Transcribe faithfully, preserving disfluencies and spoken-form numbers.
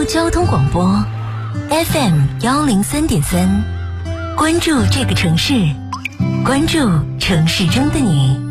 州交通广播 F M 幺零三点三，关注这个城市，关注城市中的你。